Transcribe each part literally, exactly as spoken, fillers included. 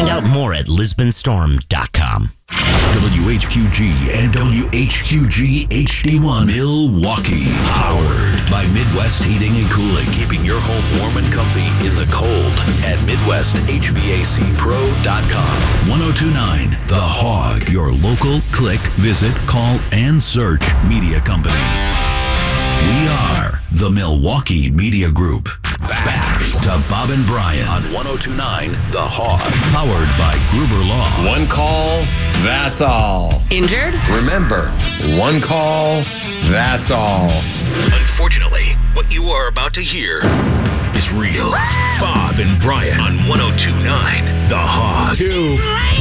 Find out more at lisbon storm dot com. W H Q G and W H Q G H D one Milwaukee. Powered by Midwest Heating and Cooling. Keeping your home warm and comfy in the cold at midwest h v a c pro dot com. ten twenty-nine The Hog. Your local click, visit, call, and search media company. We are the Milwaukee Media Group. Back to Bob and Brian on ten twenty-nine The Hog. Powered by Gruber Law. One call, that's all. Injured? Remember, one call, that's all. Unfortunately, what you are about to hear is real. Bob and Brian on ten twenty-nine The Hog. Two.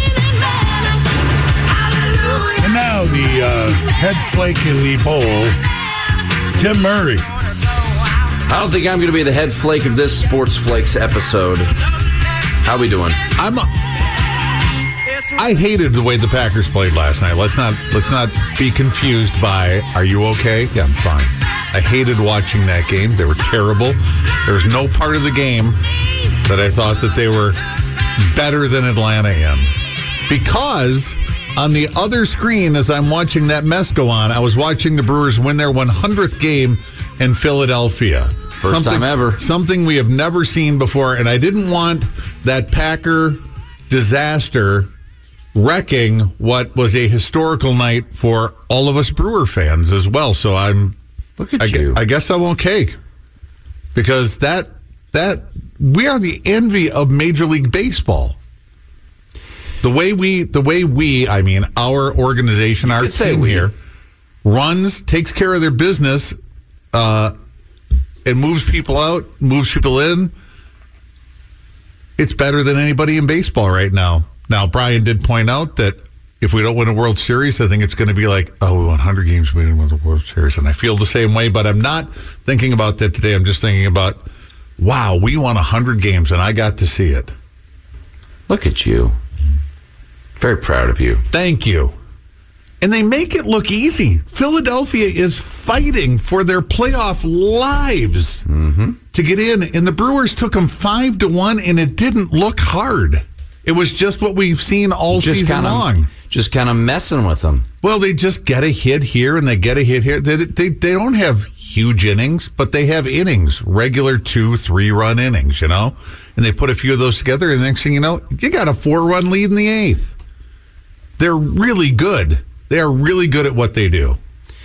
And now the uh, head flake in the bowl, Tim Murray. I don't think I'm going to be the head flake of this Sports Flakes episode. How we doing? I'm. A, I hated the way the Packers played last night. Let's not let's not be confused by. Are you okay? Yeah, I'm fine. I hated watching that game. They were terrible. There was no part of the game that I thought that they were better than Atlanta in, because on the other screen, as I'm watching that mess go on, I was watching the Brewers win their one hundredth game in Philadelphia. First something, time ever. Something we have never seen before, and I didn't want that Packer disaster wrecking what was a historical night for all of us Brewer fans as well. So I'm, Look at I, you. I guess I'm okay, because that that we are the envy of Major League Baseball. The way we, the way we, I mean, our organization, our team here, runs, takes care of their business, uh, and moves people out, moves people in. It's better than anybody in baseball right now. Now, Brian did point out that if we don't win a World Series, I think it's going to be like, oh, we won one hundred games, we didn't win the World Series. And I feel the same way, but I'm not thinking about that today. I'm just thinking about, wow, we won one hundred games, and I got to see it. Look at you. Very proud of you. Thank you. And they make it look easy. Philadelphia is fighting for their playoff lives mm-hmm. to get in. And the Brewers took them five to one, and it didn't look hard. It was just what we've seen all just season kinda, long. Just kind of messing with them. Well, they just get a hit here and they get a hit here. They, they, they don't have huge innings, but they have innings, regular two, three-run innings, you know? And they put a few of those together, and the next thing you know, you got a four-run lead in the eighth. They're really good. They are really good at what they do.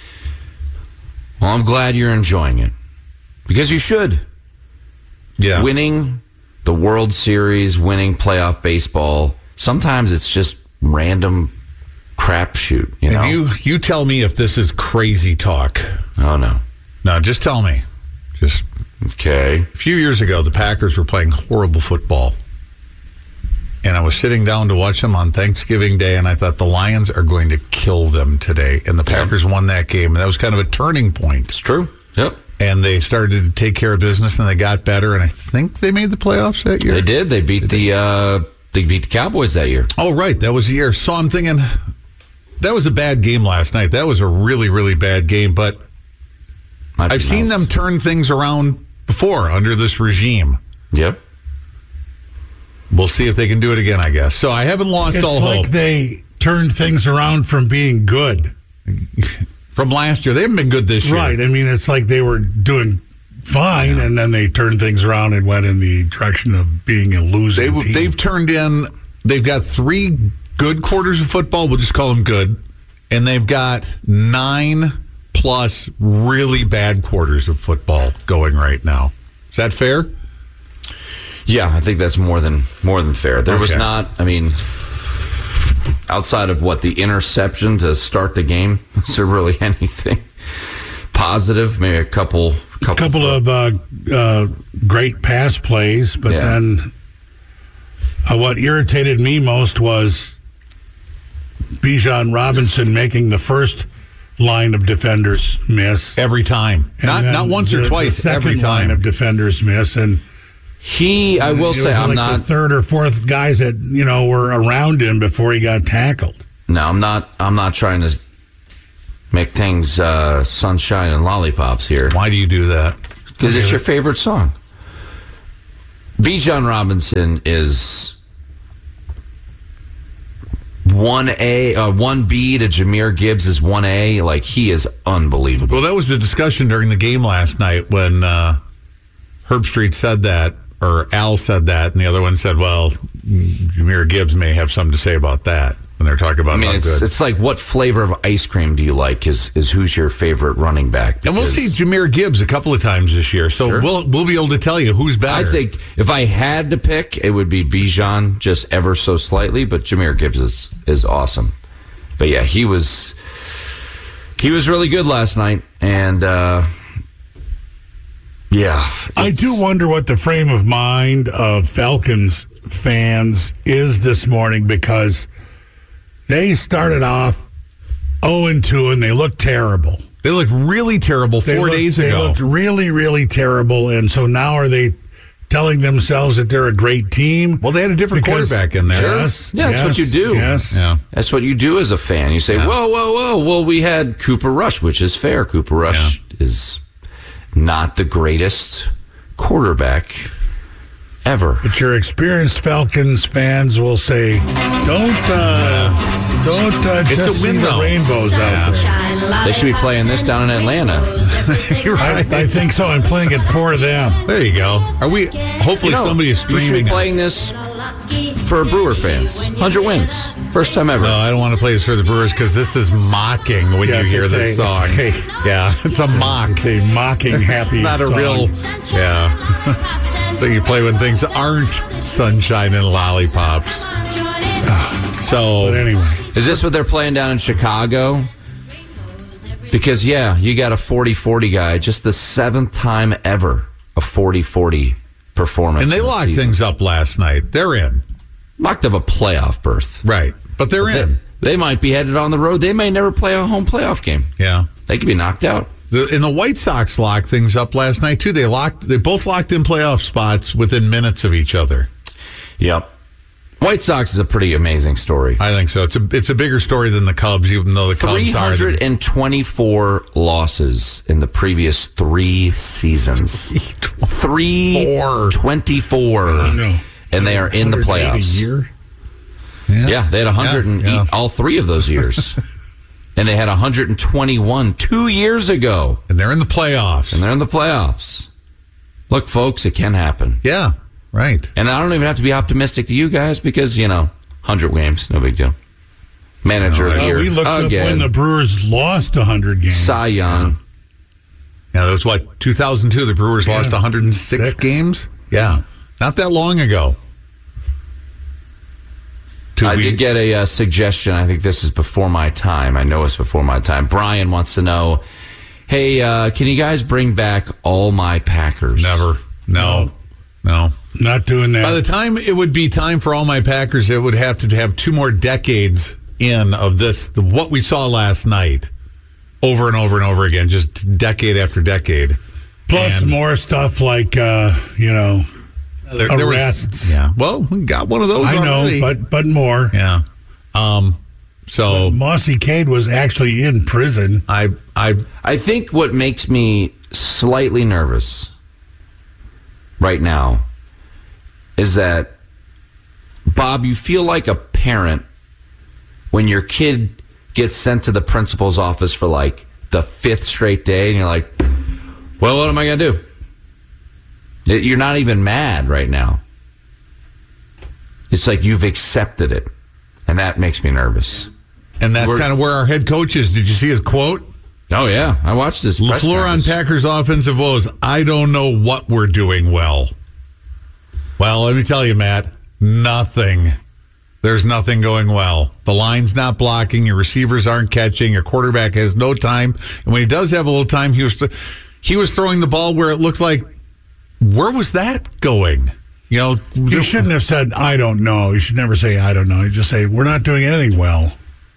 Well, I'm glad you're enjoying it, because you should. Yeah. Winning the World Series, winning playoff baseball, sometimes it's just random crapshoot, you know? And you, you tell me if this is crazy talk. Oh, no. No, just tell me. Just okay. A few years ago, the Packers were playing horrible football. And I was sitting down to watch them on Thanksgiving Day, and I thought the Lions are going to kill them today. And the Packers yep. won that game. And that was kind of a turning point. It's true. Yep. And they started to take care of business, and they got better. And I think they made the playoffs that year. They did. They beat the uh, they beat the Cowboys that year. Oh, right. That was the year. So I'm thinking that was a bad game last night. That was a really, really bad game. But Might I've seen nice. them turn things around before under this regime. Yep. We'll see if they can do it again, I guess. So I haven't lost it's all like hope. They turned things around from being good. From last year. They haven't been good this year. Right. I mean, it's like they were doing fine, yeah. and then they turned things around and went in the direction of being a losing they've, team. They've turned in, they've got three good quarters of football. We'll just call them good. And they've got nine plus really bad quarters of football going right now. Is that fair? Yeah, I think that's more than more than fair. There okay. was not, I mean, outside of what, the interception to start the game, is there really anything positive? Maybe a couple couple, couple of uh, uh, great pass plays, but yeah. then uh, what irritated me most was Bijan Robinson making the first line of defenders miss every time. Not not once or the, twice. The every time line of defenders miss, and he. I will say, I'm like not the third or fourth guys that you know were around him before he got tackled. No, I'm not. I'm not trying to make things uh, sunshine and lollipops here. Why do you do that? Because it's your favorite song. Bijan Robinson is one A, uh, one B to Jahmyr Gibbs is one A. Like, he is unbelievable. Well, that was the discussion during the game last night when uh, Herbstreit said that, or Al said that, and the other one said, well, Jahmyr Gibbs may have something to say about that when they're talking about I mean, how it's, good. it's like, what flavor of ice cream do you like is, is who's your favorite running back? Because and we'll see Jahmyr Gibbs a couple of times this year, so Sure. we'll we'll be able to tell you who's better. I think if I had to pick, it would be Bijan, just ever so slightly, but Jahmyr Gibbs is, is awesome. But yeah, he was he was really good last night, and uh, yeah. I do wonder what the frame of mind of Falcons fans is this morning, because they started off oh and two and they looked terrible. They looked really terrible four They looked, days they ago. looked really, really terrible, and so now are they telling themselves that they're a great team? Well, they had a different Because- quarterback in there. Yes, Yeah, that's yes, what you do. Yes. Yeah. That's what you do as a fan. You say, Yeah. whoa, whoa, whoa. Well, we had Cooper Rush, which is fair. Cooper Rush is not the greatest quarterback ever. But your experienced Falcons fans will say, "Don't, uh, don't uh, It's just a see window. the rainbows out there." They should be playing this down in Atlanta. You're I, right. I think so. I'm playing it for them. There you go. Are we? Hopefully, No, somebody is you should streaming be us. playing this for Brewer fans. one hundred wins. First time ever. No, I don't want to play this for the Brewers because this is mocking when Yes, you hear it's this a- song. it's a- yeah, it's a mock. It's a mocking happy It's not a song. real. Yeah. That you play when things aren't sunshine and lollipops. So But anyway, Is this what they're playing down in Chicago? Because, yeah, you got a forty forty guy, just the seventh time ever a forty forty performance. and they in the locked season. things up last night. They're in, Locked up a playoff berth. right? But they're They, in. they might be headed on the road. They may never play a home playoff game. Yeah. They could be knocked out. The, and the White Sox locked things up last night too. They locked. They both locked in playoff spots within minutes of each other. Yep. White Sox is a pretty amazing story. I think so. It's a it's a bigger story than the Cubs, even though the Cubs are. The, three hundred twenty-four losses in the previous three seasons. three twenty-four. no. And they are in the one hundred eighty playoffs. a year? Yeah, they had one hundred eight Yeah, yeah. all three of those years. And they had one hundred twenty-one two years ago. and they're in the playoffs. And they're in the playoffs. Look, folks, it can happen. yeah, right. And I don't even have to be optimistic to you guys because, you know, one hundred games, no big deal. Manager of the Uh, year we looked up again. when the Brewers lost one hundred games. Cy Young. Yeah, that was what two thousand two. The Brewers Yeah. lost one hundred six Six. games. Yeah, not that long ago. Two I we- did get a uh, suggestion. I think this is before my time. I know it's before my time. Brian wants to know, hey, uh, can you guys bring back All My Packers? never. No, no. Not doing that. By the time it would be time for all my Packers, it would have to have two more decades in of this, the, what we saw last night, over and over and over again, just decade after decade. Plus And more stuff like, uh, you know, there, there was- arrests. yeah. Well, we got one of those I know, already. but but more. yeah. Um. So Mossy Cade was actually in prison. I I I think what makes me slightly nervous right now is that, Bob, you feel like a parent when your kid gets sent to the principal's office for like the fifth straight day, and you're like, well, what am I going to do? You're not even mad right now. It's like you've accepted it, and that makes me nervous. and that's We're- kind of where our head coach is. Did you see his quote? Oh, yeah. I watched this. press LaFleur on conference. Packers offensive woes. I don't know what we're doing well. Well, let me tell you, Matt, nothing. There's nothing going well. The line's not blocking. Your receivers aren't catching. Your quarterback has no time. And when he does have a little time, he was he was throwing the ball where it looked like, where was that going? You know, You shouldn't have said, I don't know. You should never say, I don't know. You just say, we're not doing anything well.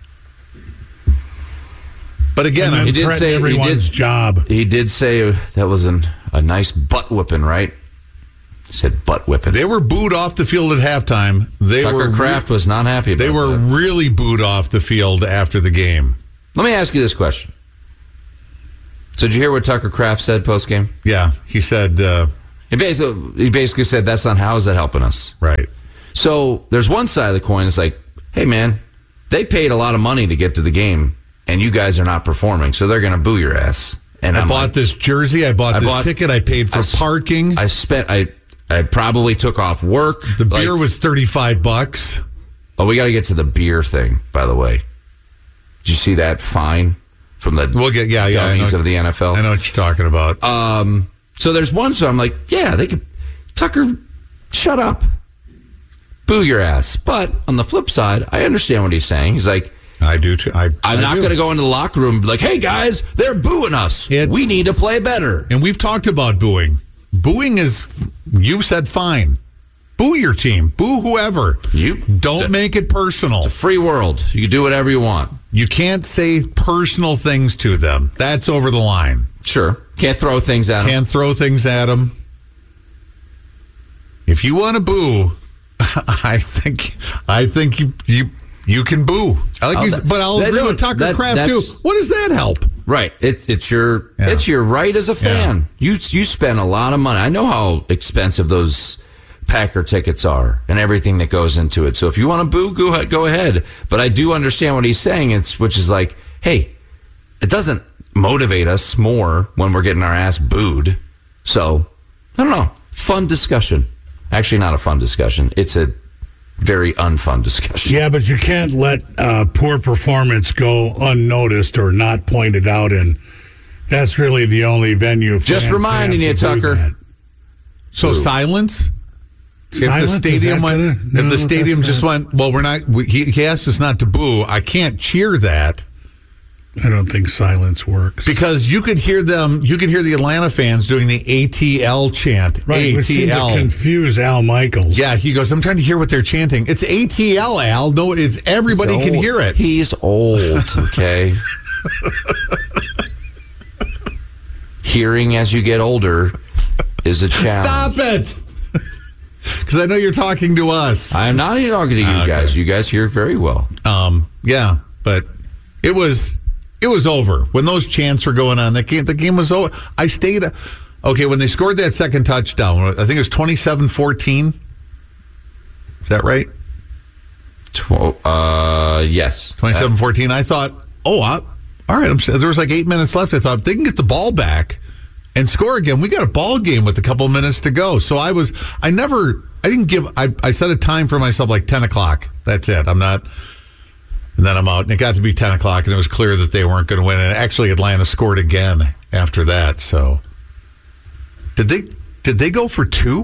But again, And I then he did threaten say- he everyone's did- job. He did say that was an, a nice butt whipping, right? He said butt whipping. they were booed off the field at halftime. They Tucker were re- Kraft was not happy about They were that. really booed off the field after the game. Let me ask you this question. So did you hear what Tucker Kraft said post game? Yeah, he said, uh, He basically, he basically said, that's not, how is that helping us? right. So there's one side of the coin. It's like, hey, man, they paid a lot of money to get to the game, and you guys are not performing, so they're going to boo your ass. And I I'm bought like, this jersey. I bought I this bought- ticket. I paid for I s- parking. I spent, I, I probably took off work. the Like- beer was thirty-five bucks. Oh, we got to get to the beer thing, by the way. Did you see that fine from the We'll get, yeah, yeah. I dummies know- of the N F L? I know what you're talking about. Um, so there's one, so I'm like, yeah, they could, Tucker, shut up. Boo your ass. But on the flip side, I understand what he's saying. He's like, I do too. I, I'm I not do. going to go into the locker room and be like, hey, guys, they're booing us. It's- we need to play better. And we've talked about booing. Booing is, you've said fine. Boo your team. Boo whoever. You Don't make it personal. Free world. You can do whatever you want. You can't say personal things to them. That's over the line. Sure. Can't throw things at them. Can't throw things at them. If you want to boo, I think I think you you you can boo. I like Oh, you, that- but I'll that- agree no, with Tucker that- Kraft too. that's- What does that help? Right. It, it's your Yeah. it's your right as a fan. You you spend a lot of money. I know how expensive those Packer tickets are and everything that goes into it. So if you want to boo, go ahead, go ahead. But I do understand what he's saying. It's which is like, hey, it doesn't motivate us more when we're getting our ass booed. So I don't know. Fun discussion. Actually, not a fun discussion. It's a very unfun discussion. Yeah, but you can't let uh, poor performance go unnoticed or not pointed out, and that's really the only venue. Just fans reminding have you, to do Tucker. that. So silence. Silence? If the Is stadium that went, gonna- if no, the stadium that's just not- went, well, we're not. We, he, he asked us not to boo. I can't cheer that I don't think silence works. because you could hear them. You could hear the Atlanta fans doing the A T L chant. Right, which seemed to A T L. confuse Al Michaels. Yeah, he goes, I'm trying to hear what they're chanting. It's A T L, Al. No, it's everybody He's can old. hear it. He's old, okay? Hearing as you get older is a challenge. Stop it! Because I know you're talking to us. I am not even talking to you Okay. guys. You guys hear very well. Um, yeah, but it was it was over when those chants were going on. The game, the game was over. I stayed. Okay, when they scored that second touchdown, I think it was twenty-seven fourteen. Is that right? Tw- uh, yes. twenty-seven fourteen. I thought, oh, I, all right. I'm, there was like eight minutes left. I thought if they can get the ball back and score again, we got a ball game with a couple minutes to go. So I was, I never, I didn't give, I, I set a time for myself like ten o'clock. That's it. I'm not, and then I'm out. And it got to be ten o'clock, and it was clear that they weren't going to win. And actually, Atlanta scored again after that. So did they, did they go for two?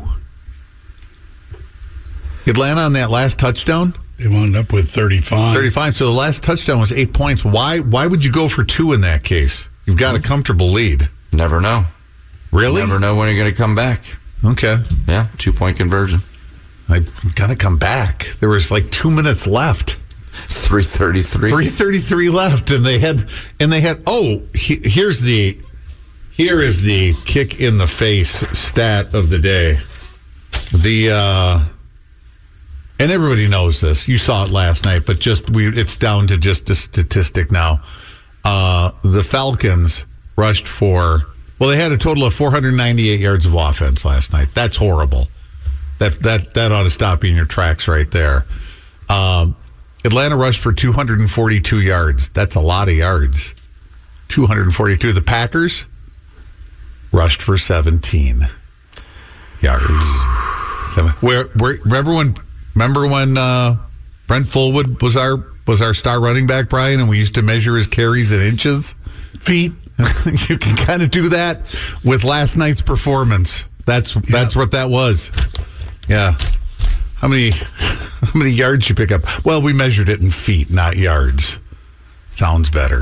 Atlanta on that last touchdown? They wound up with thirty-five. thirty-five. So the last touchdown was eight points. Why Why would you go for two in that case? You've got a comfortable lead. Never know. Really? Never know when you're going to come back. Okay. Yeah, two-point conversion. I got to come back. There was like two minutes left. three thirty-three. three thirty-three left, and they had and they had. Oh, he, here's the here is the kick in the face stat of the day. The uh, and everybody knows this. You saw it last night, but just we it's down to just a statistic now. Uh, the Falcons rushed for well, they had a total of four hundred ninety-eight yards of offense last night. That's horrible. That that that ought to stop you in your tracks right there. Um, Atlanta rushed for two hundred forty-two yards. That's a lot of yards. two hundred forty-two. The Packers rushed for seventeen yards. Seven. Where, where remember when remember when uh, Brent Fullwood was our was our star running back, Brian, and we used to measure his carries in inches? Feet. You can kind of do that with last night's performance. That's that's what that was. Yeah. How many how many yards you pick up? Well, we measured it in feet, not yards. Sounds better.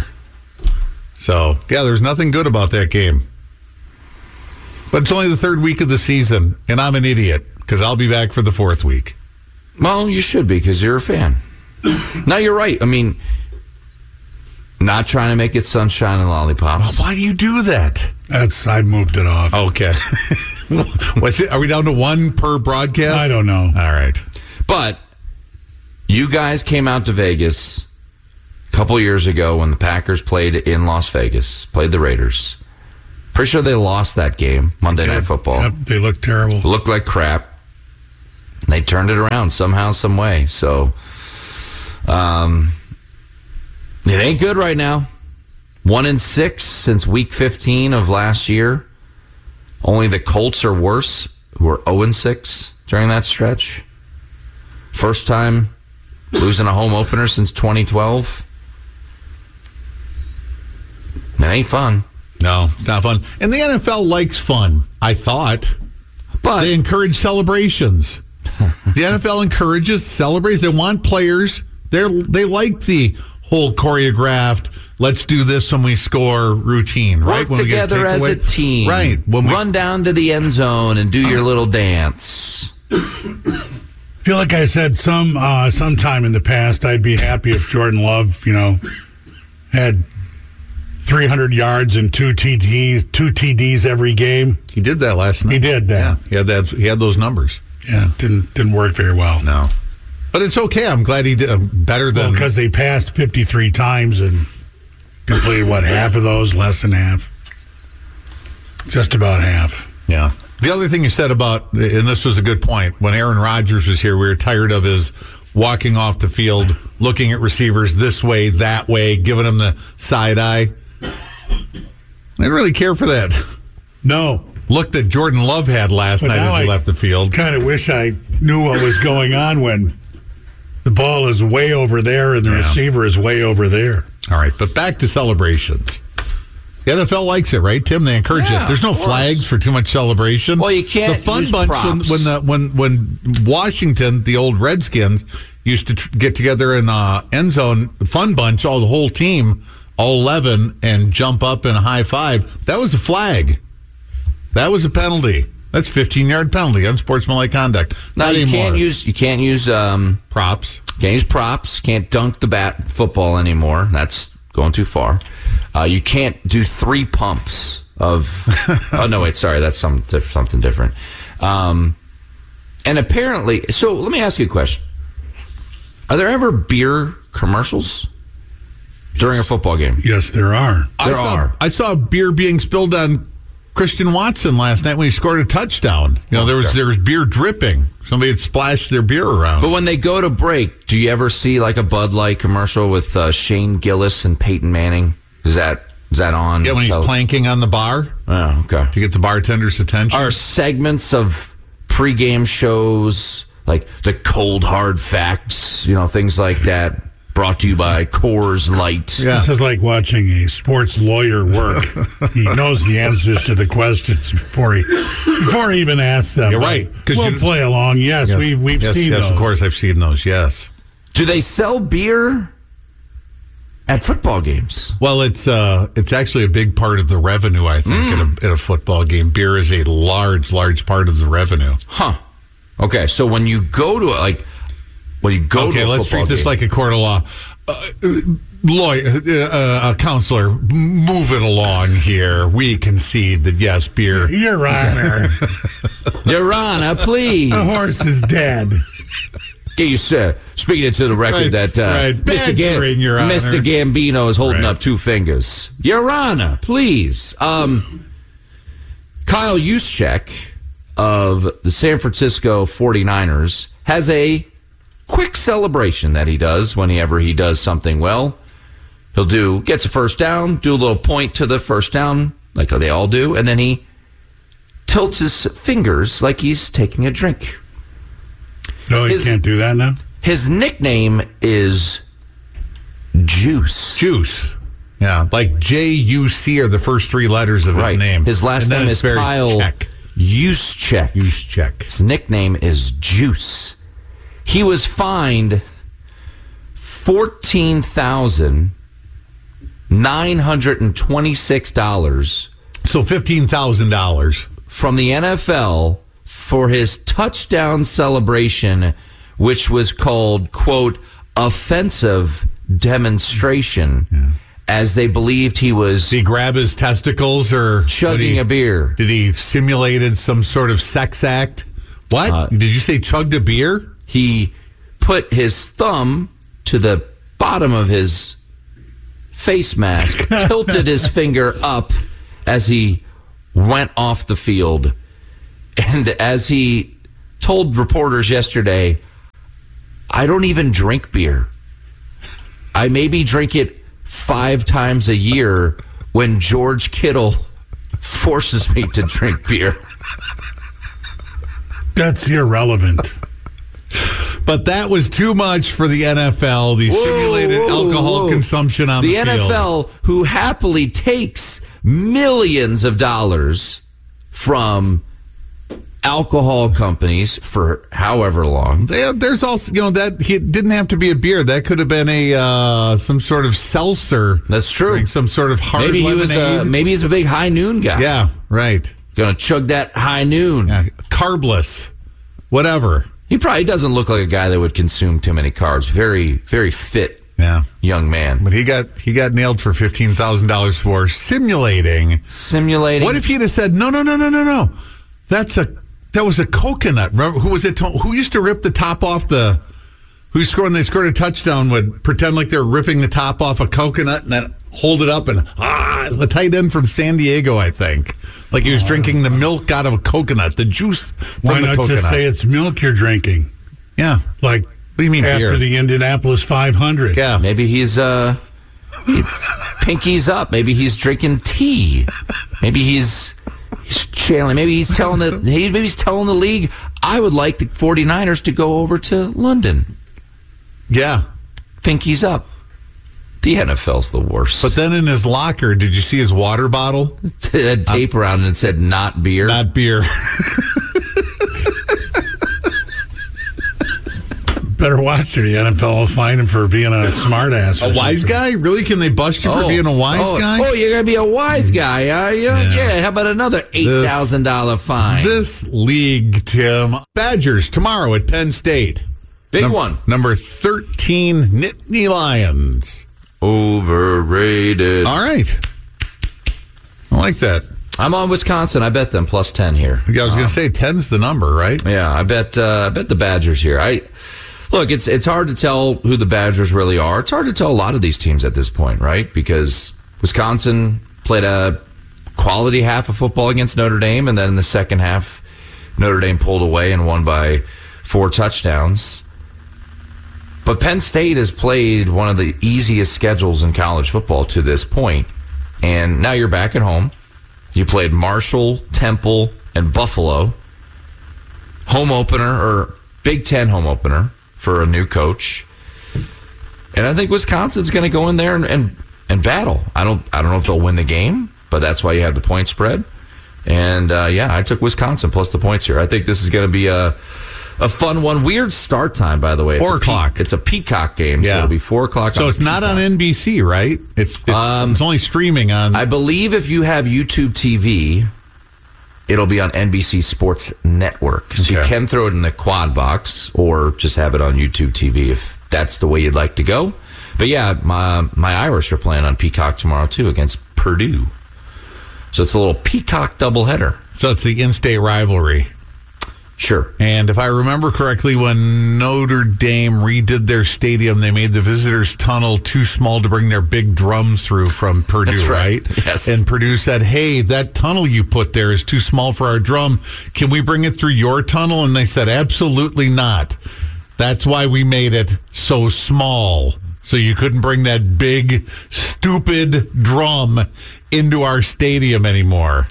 So, yeah, there's nothing good about that game. But it's only the third week of the season, and I'm an idiot because I'll be back for the fourth week. Well, you should be because you're a fan. No, you're right. I mean, not trying to make it sunshine and lollipops. Why do you do that? That's I moved it off. Okay. What's it? Are we down to one per broadcast? I don't know. All right. But you guys came out to Vegas a couple years ago when the Packers played in Las Vegas, played the Raiders. Pretty sure they lost that game, Monday Night Football. Yep, they look terrible. Looked like crap. They turned it around somehow, some way. So, um, It ain't good right now. One and six since week fifteen of last year. Only the Colts are worse, who are zero and six during that stretch. First time losing a home opener since twenty twelve. It ain't fun. No, it's not fun. And the N F L likes fun, I thought. But they encourage celebrations. The N F L encourages celebrations. They want players. They they like the whole choreographed, let's do this when we score routine, right? Work when together we get as a team. Right. When we run down to the end zone and do your little dance. I feel like I said some uh, sometime in the past, I'd be happy if Jordan Love, you know, had three hundred yards and two T Ds, two T Ds every game. He did that last night. He did that. Yeah, he had that. He had those numbers. Yeah, didn't didn't work very well. No, but it's okay. I'm glad he did uh, better than because well, they passed fifty-three times and completed what half of those, less than half, just about half. Yeah. The other thing you said about, and this was a good point, when Aaron Rodgers was here, we were tired of his walking off the field, looking at receivers this way, that way, giving them the side eye. I didn't really care for that. No. Look that Jordan Love had last but night as he I left the field. Kind of wish I knew what was going on when the ball is way over there and the yeah. receiver is way over there. All right, but back to celebrations. The N F L likes it, right, Tim? They encourage yeah, it. There's no flags for too much celebration. Well, you can't. The fun use bunch props. when when, the, when when Washington, the old Redskins, used to tr- get together in the end zone, the fun bunch, all the whole team, all eleven, and jump up and high five. That was a flag. That was a penalty. That's fifteen yard penalty, unsportsmanlike conduct. No, Not you anymore. can't use you can't use um, props. Can't use props. Can't dunk the bat football anymore. That's going too far. Uh, you can't do three pumps of. oh no, wait, sorry, that's some something different. Um, and apparently, so let me ask you a question: are there ever beer commercials during a football game? Yes, there are. I There saw, are. I saw beer being spilled on Christian Watson last night when he scored a touchdown. You know, Oh, there was okay. there was beer dripping. Somebody had splashed their beer around. But when they go to break, do you ever see like a Bud Light commercial with uh, Shane Gillis and Peyton Manning? Is that is that on? Yeah, when he's tele- planking on the bar Oh, okay. to get the bartender's attention. Are segments of pregame shows like the cold hard facts, you know, things like that, brought to you by Coors Light? Yeah. This is like watching a sports lawyer work. He knows the answers to the questions before he before he even asks them. You're right. 'Cause We'll you- play along. Yes, Yes. we, we've yes, seen yes, those. of course I've seen those, yes. Do they sell beer at football games? Well, it's uh, it's actually a big part of the revenue, I think, Mm. in, a, in a football game. Beer is a large, large part of the revenue. Huh. Okay, so when you go to like when you go Okay, to a let's football treat this game, like a court of law. Uh, lawyer, uh, uh, counselor, move it along here. We concede that, yes, beer. Your Honor, Your Honor, please. the horse is dead. Okay, you sir, speaking to the record Right, that uh, right. Mister Bantering, Your Honor. Mister Gambino is holding Right. up two fingers. Your Honor, please. Um, Kyle Juszczyk of the San Francisco forty-niners has a quick celebration that he does whenever he does something well. He'll do, gets a first down, do a little point to the first down, like they all do, and then he tilts his fingers like he's taking a drink. No, he His- can't do that now. His nickname is Juice. Juice. Yeah, like J U C are the first three letters of his Right. name. His last And then name it's is very Kyle Czech. Juszczyk. Juszczyk. His nickname is Juice. He was fined fourteen thousand nine hundred and twenty-six dollars So fifteen thousand dollars. from the N F L for his touchdown celebration, which was called, quote, offensive demonstration, yeah. as they believed he was Did he grab his testicles or chugging he, a beer. Did he simulated some sort of sex act? What? Uh, did you say chugged a beer? He put his thumb to the bottom of his face mask, tilted his finger up as he went off the field. And as he told reporters yesterday, I don't even drink beer. I maybe drink it five times a year when George Kittle forces me to drink beer. That's irrelevant. But that was too much for the N F L, the whoa, simulated whoa, alcohol whoa. consumption on the, the field. The N F L, who happily takes millions of dollars from alcohol companies for however long. They, there's also, you know, that it didn't have to be a beer. That could have been a uh, some sort of seltzer. That's true. Like some sort of hard maybe lemonade. He was a, maybe he's a big high noon guy. Yeah, right. Going to chug that high noon. Yeah, carbless, whatever. He probably doesn't look like a guy that would consume too many carbs. Very, very fit yeah. young man. But he got he got nailed for fifteen thousand dollars for simulating. Simulating. What if he'd have said, no, no, no, no, no, no. That's a, that was a coconut. Remember, who was it? Who used to rip the top off the, who scored when they scored a touchdown would pretend like they're ripping the top off a coconut and then hold it up and, ah, the tight end from San Diego, I think. Like he was drinking the milk out of a coconut, the juice from Why the not coconut. just say it's milk you're drinking? Yeah. Like, what do you mean after beer? the Indianapolis five hundred? Yeah. Maybe he's, uh, he, pinky's up. Maybe he's drinking tea. Maybe he's, he's channeling. Maybe he's telling the, maybe he's telling the league, I would like the 49ers to go over to London. Yeah. Pinky's up. The N F L's the worst. But then in his locker, did you see his water bottle? It had tape uh, around it and said, not beer. Not beer. Better watch it. The N F L will find him for being a smart ass. A wise something. guy? Really? Can they bust you oh, for being a wise oh, guy? Oh, you're going to be a wise guy, are you? Yeah. yeah. How about another eight thousand dollars fine? This league, Tim. Badgers tomorrow at Penn State. Big Num- one. Number thirteen, Nittany Lions. Overrated. All right. I like that. I'm on Wisconsin. I bet them plus ten here. Yeah, I was um, going to say ten's the number, right? Yeah, I bet. Uh, I bet the Badgers here. I look. It's it's hard to tell who the Badgers really are. It's hard to tell a lot of these teams at this point, right? Because Wisconsin played a quality half of football against Notre Dame, and then in the second half, Notre Dame pulled away and won by four touchdowns. But Penn State has played one of the easiest schedules in college football to this point. And now you're back at home. You played Marshall, Temple, and Buffalo. Home opener, or Big Ten home opener for a new coach. And I think Wisconsin's going to go in there and, and, and battle. I don't I don't know if they'll win the game, but that's why you have the point spread. And, uh, yeah, I took Wisconsin plus the points here. I think this is going to be a... A fun one. Weird start time, by the way. It's Four o'clock. Pe- it's a Peacock game, yeah. so it'll be four o'clock. So on it's not on N B C, right? It's it's, um, it's only streaming on. I believe if you have YouTube T V, it'll be on N B C Sports Network. So okay. you can throw it in the quad box or just have it on YouTube T V if that's the way you'd like to go. But yeah, my my Irish are playing on Peacock tomorrow too against Purdue. So it's a little Peacock doubleheader. So it's the in-state rivalry. Sure. And if I remember correctly, when Notre Dame redid their stadium, they made the visitors' tunnel too small to bring their big drums through from Purdue, That's right? right? Yes. And Purdue said, hey, that tunnel you put there is too small for our drum. Can we bring it through your tunnel? And they said, absolutely not. That's why we made it so small. So you couldn't bring that big, stupid drum into our stadium anymore.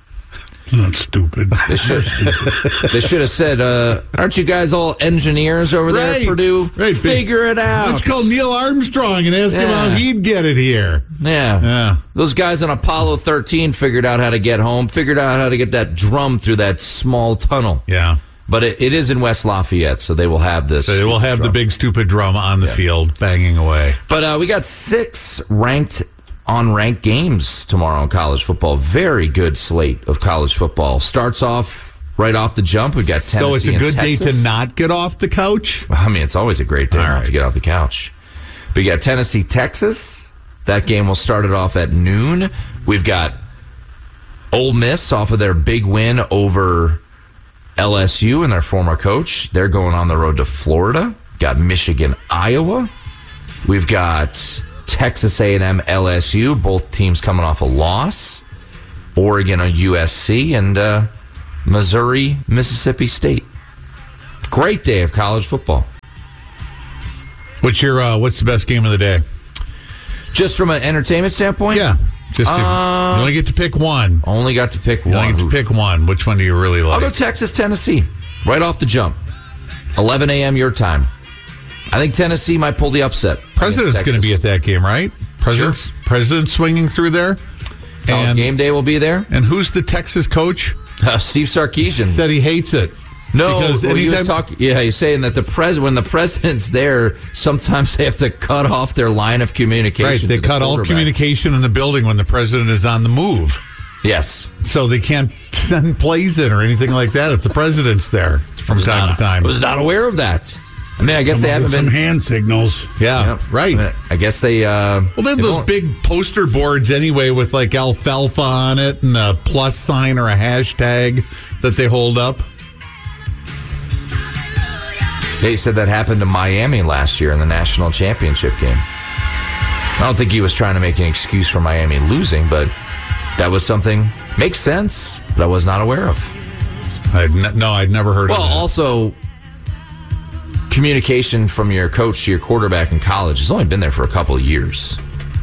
Not stupid. They should, they should have said, uh, aren't you guys all engineers over there right, at Purdue? Right, Figure it out. Let's call Neil Armstrong and ask yeah. him how he'd get it here. Yeah. yeah. Those guys on Apollo thirteen figured out how to get home, figured out how to get that drum through that small tunnel. Yeah. But it, it is in West Lafayette, so they will have this. So they will have drum. the big stupid drum on the yeah. field banging away. But uh, we got six ranked on-ranked games tomorrow in college football. Very good slate of college football. Starts off right off the jump. We've got Tennessee So it's a good day to not get off the couch? I mean, it's always a great day All not right. to get off the couch. But you got Tennessee, Texas. That game will start it off at noon. We've got Ole Miss off of their big win over L S U and their former coach. They're going on the road to Florida. Got Michigan, Iowa. We've got Texas A and M, L S U, both teams coming off a loss. Oregon or U S C, and uh, Missouri, Mississippi State. Great day of college football. What's your uh, what's the best game of the day? Just from an entertainment standpoint? Yeah. Just to, Uh, you only get to pick one. Only got to pick You one. only get to pick one. Which one do you really I'll like? go Texas, Tennessee. Right off the jump. eleven a.m. your time. I think Tennessee might pull the upset. President's going to be at that game, right? President's, Sure. President's swinging through there. College And, game day will be there. and who's the Texas coach? Uh, Steve Sarkisian. Said he hates it. No, because well, he was anytime, talk, yeah, he's saying that the pres when the president's there, sometimes they have to cut off their line of communication. right, they to the cut all quarterback. communication in the building when the president is on the move. Yes, So they can't send plays in or anything like that if the president's there from time not, to time. I was not aware of that. I mean, I guess they Come up haven't with some been. hand signals. yeah, Yeah. right. I, mean, I guess they. Uh, Well, they have they those won't- big poster boards anyway with like alfalfa on it and a plus sign or a hashtag that they hold up. They said that happened to Miami last year in the national championship game. I don't think he was trying to make an excuse for Miami losing, but that was something makes sense, but I was not aware of. I'd n- no, I'd never heard Well, of that. also, communication from your coach to your quarterback in college has only been there for a couple of years.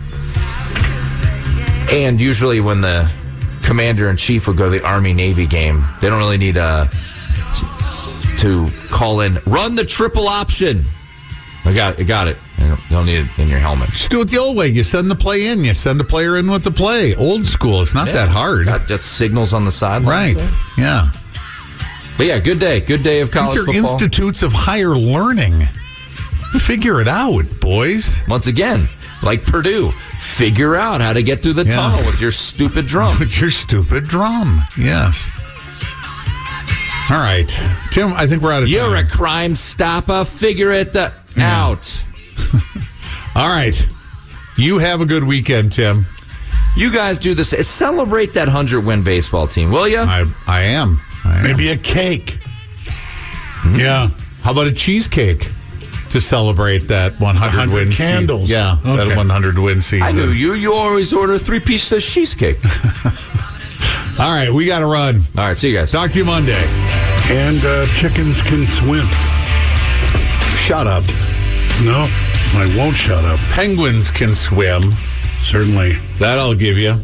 And usually when the commander-in-chief would go to the Army-Navy game, they don't really need uh, to call in, run the triple option. I got it. I got it. You don't, you don't need it in your helmet. Just do it the old way. You send the play in. You send the player in with the play. Old school. It's not Yeah. that hard. Got, got signals on the sideline. Right. Yeah. But yeah, good day. Good day of college These are football. institutes of higher learning. Figure it out, boys. Once again, like Purdue, figure out how to get through the Yeah. tunnel with your stupid drum. With your stupid drum. Yes. All right. Tim, I think we're out of You're time. a crime stopper. Figure it the- out. All right. You have a good weekend, Tim. You guys do this. Celebrate that hundred-win baseball team, will you? I I am. I am. Maybe a cake. Hmm? Yeah. How about a cheesecake to celebrate that one hundred one hundred win candles. season? Yeah, Okay. that one hundred win season. I knew you. You always order three pieces of cheesecake. All right, we got to run. All right, see you guys. Talk to you Monday. And uh, chickens can swim. Shut up. No, I won't shut up. Penguins can swim. Certainly. That I'll give you.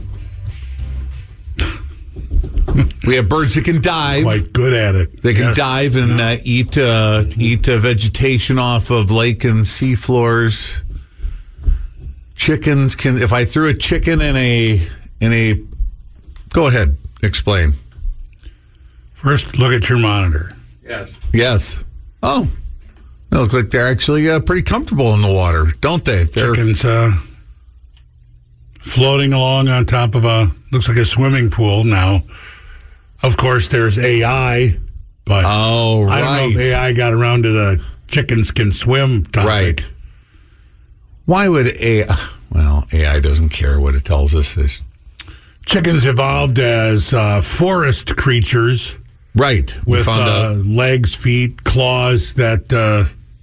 We have birds that can dive. Quite good at it. They can Yes. dive and uh, eat uh, eat uh, vegetation off of lake and sea floors. Chickens can. If I threw a chicken in a in a, go ahead, explain. First, look at your monitor. Yes. Oh, they look like they're actually uh, pretty comfortable in the water, don't they? They're Chickens uh, floating along on top of a, looks like a swimming pool now. Of course, there's A I, but oh I don't know if right, A I got around to the chickens can swim topic. right. Why would A I? Well, A I doesn't care what it tells us. Is Chickens evolved as uh, forest creatures right. We with found uh, out. legs, feet, claws that uh,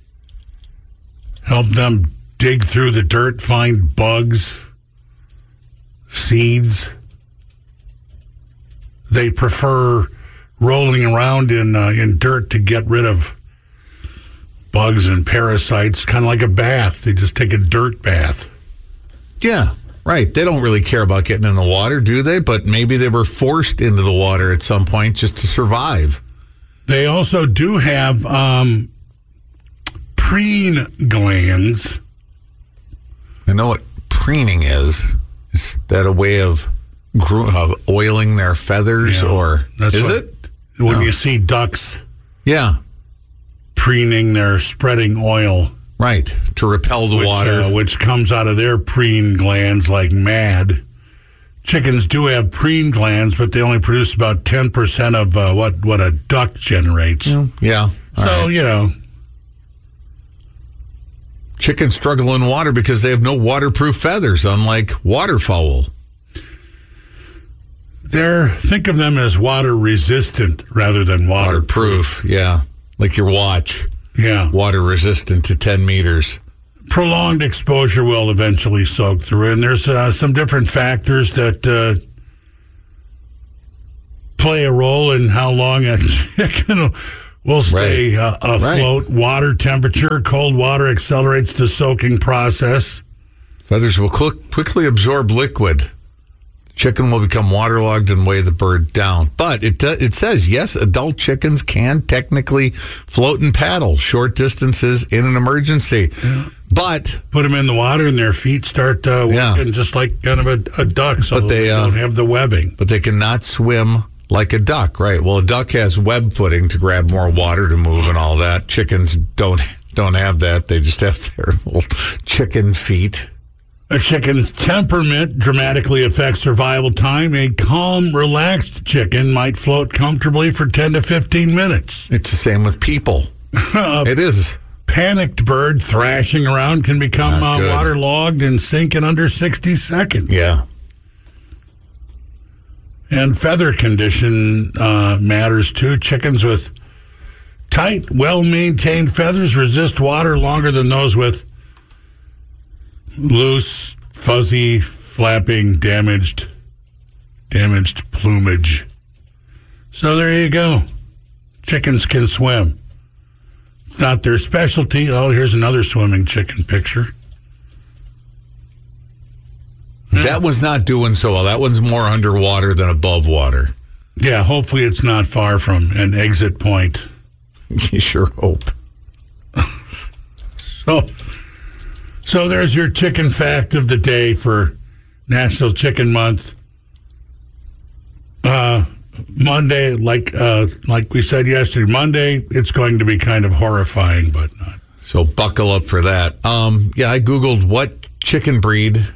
help them dig through the dirt, find bugs, seeds. They prefer rolling around in uh, in dirt to get rid of bugs and parasites, kind of like a bath. They just take a dirt bath. Yeah, right. They don't really care about getting in the water, do they? But maybe they were forced into the water at some point just to survive. They also do have um, preen glands. I know what preening is. Is that a way of, gro- of oiling their feathers, Yeah, or that's is what- it? When No. you see ducks Yeah, preening, they're spreading oil, right. To repel the which, water. uh, which comes out of their preen glands like mad. Chickens do have preen glands, but they only produce about ten percent of uh, what, what a duck generates. yeah. So, All right. you know, Chickens struggle in water because they have no waterproof feathers, unlike waterfowl. they're think of them as water resistant rather than waterproof. Waterproof, yeah. Like your watch. Yeah. Water resistant to ten meters. Prolonged exposure will eventually soak through. And there's uh, some different factors that uh, play a role in how long a chicken will stay Right. uh, afloat. Water temperature, cold water accelerates the soaking process. Feathers will quick, quickly absorb liquid. Chicken will become waterlogged and weigh the bird down. But it do, it says, yes, adult chickens can technically float and paddle short distances in an emergency. Yeah. But put them in the water and their feet start uh, working yeah. just like kind of a, a duck, so but they, they don't uh, have the webbing. But they cannot swim like a duck, right? Well, a duck has web footing to grab more water to move and all that. Chickens don't don't have that. They just have their little chicken feet. A chicken's temperament dramatically affects survival time. A calm, relaxed chicken might float comfortably for ten to fifteen minutes. It's the same with people. It is. Panicked bird thrashing around can become uh, waterlogged and sink in under sixty seconds. Yeah. And feather condition uh, matters too. Chickens with tight, well-maintained feathers resist water longer than those with loose, fuzzy, flapping, damaged, damaged plumage. So there you go. Chickens can swim. It's not their specialty. Oh, here's another swimming chicken picture. That one's not doing so well. That one's more underwater than above water. Yeah, hopefully it's not far from an exit point. You sure hope. So... So there's your chicken fact of the day for National Chicken Month. Uh, Monday, like uh, like we said yesterday, Monday, it's going to be kind of horrifying, but not. So buckle up for that. Um, yeah, I Googled what chicken breed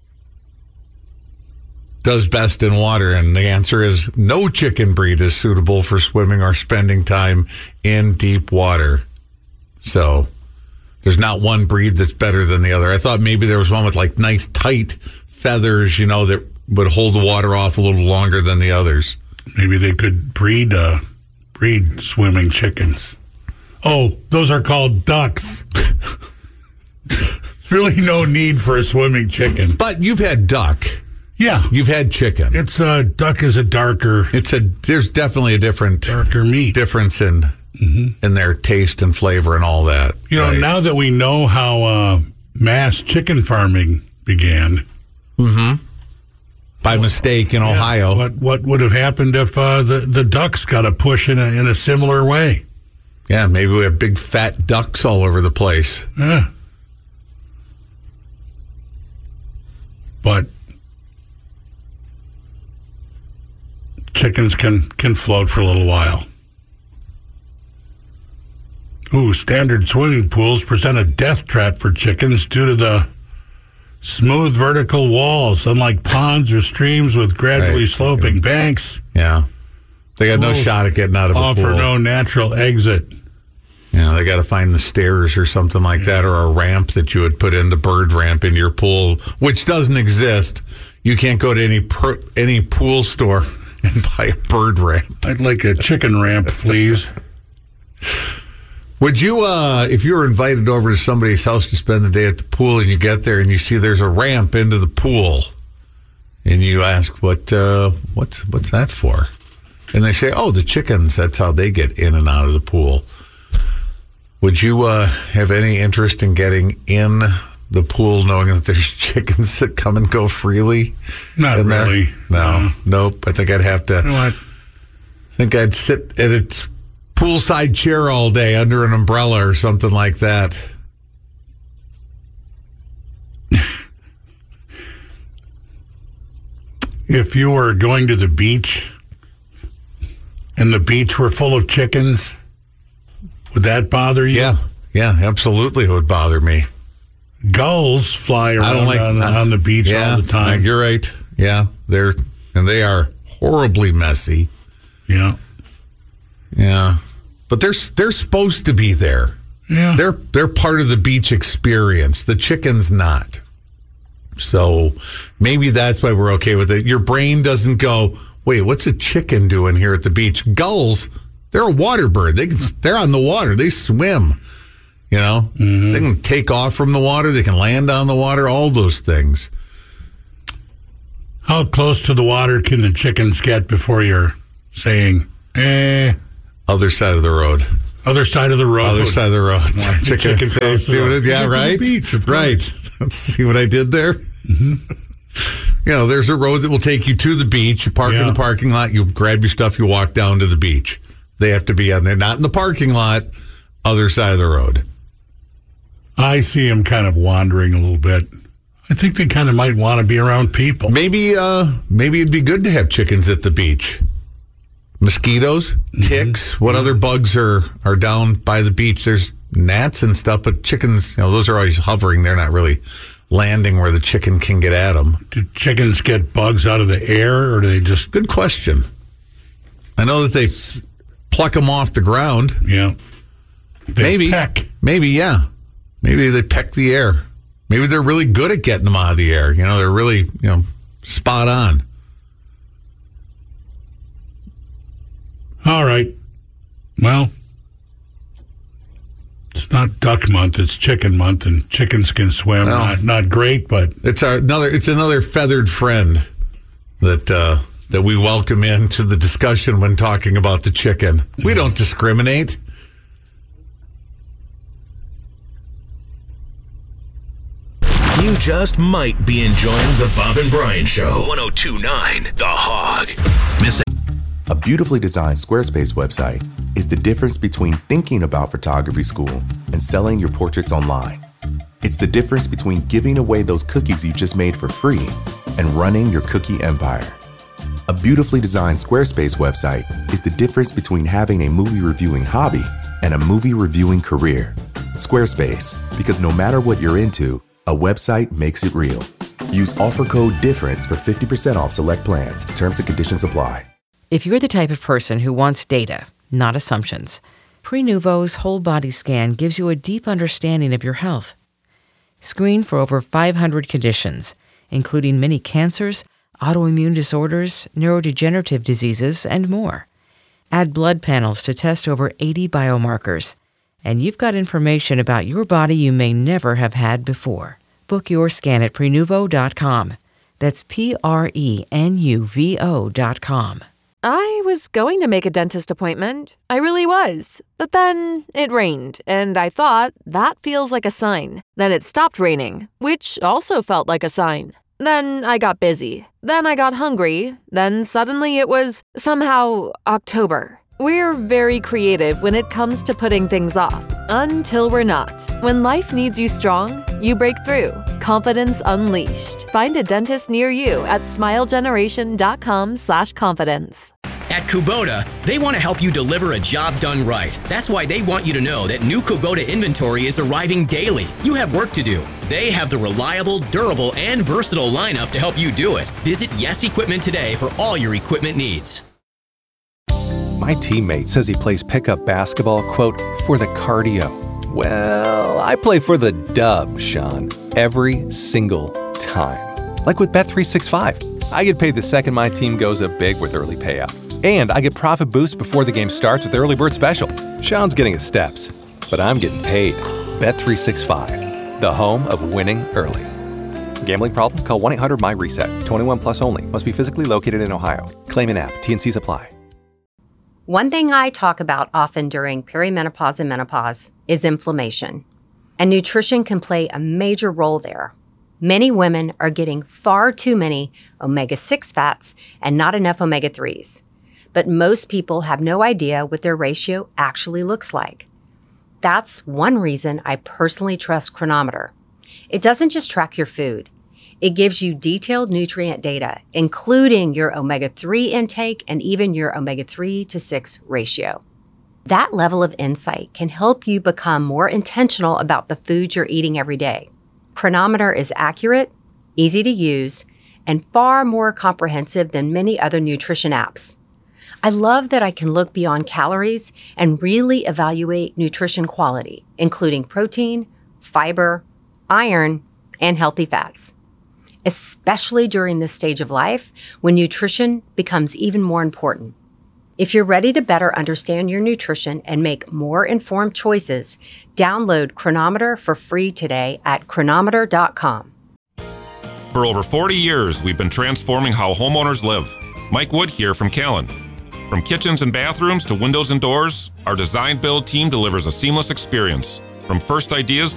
does best in water, and the answer is no chicken breed is suitable for swimming or spending time in deep water. So... there's not one breed that's better than the other. I thought maybe there was one with like nice tight feathers, you know, that would hold the water off a little longer than the others. Maybe they could breed uh, breed swimming chickens. Oh, those are called ducks. There's really no need for a swimming chicken. But you've had duck. Yeah. You've had chicken. It's a uh, duck is a darker. It's a there's definitely a different darker meat difference in Mm-hmm. in their taste and flavor and all that. You know, right? Now that we know how uh, mass chicken farming began. Mm-hmm. By mistake in yeah, Ohio. What what would have happened if uh, the, the ducks got a push in a, in a similar way? Yeah, maybe we have big fat ducks all over the place. Yeah. But chickens can, can float for a little while. Ooh, standard swimming pools present a death trap for chickens due to the smooth vertical walls, unlike ponds or streams with gradually right. sloping banks. Yeah. They got no shot at getting out of a pool. Offer no natural exit. Yeah, they got to find the stairs or something like yeah. that, or a ramp that you would put in, the bird ramp in your pool, which doesn't exist. You can't go to any per, any pool store and buy a bird ramp. I'd like a chicken ramp, please. Would you, uh, if you were invited over to somebody's house to spend the day at the pool and you get there and you see there's a ramp into the pool and you ask, what, uh, what's, what's that for? And they say, oh, the chickens, that's how they get in and out of the pool. Would you uh, have any interest in getting in the pool knowing that there's chickens that come and go freely? Not really. No, no, nope. I think I'd have to, you know what? I think I'd sit at its poolside chair all day under an umbrella or something like that. If you were going to the beach and the beach were full of chickens, would that bother you? Yeah, yeah, absolutely it would bother me. Gulls fly around I don't like, on, I, on the beach yeah, all the time. You're right. Yeah, they're and they are horribly messy. Yeah. Yeah. But they're they're supposed to be there. Yeah. They're they're part of the beach experience. The chicken's not. So maybe that's why we're okay with it. Your brain doesn't go, wait, what's a chicken doing here at the beach? Gulls, they're a water bird. They can they're on the water. They swim. You know? Mm-hmm. They can take off from the water, they can land on the water, all those things. How close to the water can the chickens get before you're saying, eh? Other side of the road. Other side of the road. Other side of the road. Chicken, chicken see, see what it, yeah, right? Beach, right. Let's see what I did there. Mm-hmm. You know, there's a road that will take you to the beach. You park yeah. in the parking lot. You grab your stuff. You walk down to the beach. They have to be on there, not in the parking lot. Other side of the road. I see them kind of wandering a little bit. I think they kind of might want to be around people. Maybe, uh, maybe it'd be good to have chickens at the beach. Mosquitoes, ticks. Mm-hmm. What other bugs are, are down by the beach? There's gnats and stuff, but chickens, you know, those are always hovering. They're not really landing where the chicken can get at them. Do chickens get bugs out of the air, or do they just... Good question. I know that they pluck them off the ground. Yeah. They maybe. Peck. Maybe, yeah. Maybe they peck the air. Maybe they're really good at getting them out of the air. You know, they're really, you know, spot on. All right. Well, it's not duck month, it's chicken month, and chickens can swim. Well, not not great, but it's our another it's another feathered friend that uh, that we welcome into the discussion when talking about the chicken. We don't discriminate. You just might be enjoying the Bob and Brian Show. one oh two point nine The Hog. Miss it. A beautifully designed Squarespace website is the difference between thinking about photography school and selling your portraits online. It's the difference between giving away those cookies you just made for free and running your cookie empire. A beautifully designed Squarespace website is the difference between having a movie reviewing hobby and a movie reviewing career. Squarespace, because no matter what you're into, a website makes it real. Use offer code DIFFERENCE for fifty percent off select plans. Terms and conditions apply. If you're the type of person who wants data, not assumptions, Prenuvo's whole body scan gives you a deep understanding of your health. Screen for over five hundred conditions, including many cancers, autoimmune disorders, neurodegenerative diseases, and more. Add blood panels to test over eighty biomarkers, and you've got information about your body you may never have had before. Book your scan at Prenuvo dot com. That's P R E N U V O dot com. I was going to make a dentist appointment. I really was. But then it rained, and I thought, that feels like a sign. Then it stopped raining, which also felt like a sign. Then I got busy. Then I got hungry. Then suddenly it was somehow October. We're very creative when it comes to putting things off, until we're not. When life needs you strong, you break through. Confidence unleashed. Find a dentist near you at smilegeneration.com slash confidence. At Kubota, they want to help you deliver a job done right. That's why they want you to know that new Kubota inventory is arriving daily. You have work to do. They have the reliable, durable, and versatile lineup to help you do it. Visit Yes Equipment today for all your equipment needs. My teammate says he plays pickup basketball, quote, for the cardio. Well, I play for the dub, Sean, every single time. Like with Bet three sixty-five. I get paid the second my team goes up big with early payout. And I get profit boost before the game starts with the early bird special. Sean's getting his steps, but I'm getting paid. Bet three sixty-five, the home of winning early. Gambling problem? Call one eight hundred M Y reset. twenty-one plus only. Must be physically located in Ohio. Claim an app. T and Cs apply. One thing I talk about often during perimenopause and menopause is inflammation. And nutrition can play a major role there. Many women are getting far too many omega six fats and not enough omega threes. But most people have no idea what their ratio actually looks like. That's one reason I personally trust Cronometer. It doesn't just track your food. It gives you detailed nutrient data, including your omega three intake and even your omega three to six ratio. That level of insight can help you become more intentional about the foods you're eating every day. Cronometer is accurate, easy to use, and far more comprehensive than many other nutrition apps. I love that I can look beyond calories and really evaluate nutrition quality, including protein, fiber, iron, and healthy fats. Especially during this stage of life when nutrition becomes even more important. If you're ready to better understand your nutrition and make more informed choices, download Cronometer for free today at cronometer dot com. For over forty years, we've been transforming how homeowners live. Mike Wood here from Callan. From kitchens and bathrooms to windows and doors, our design build team delivers a seamless experience. From first ideas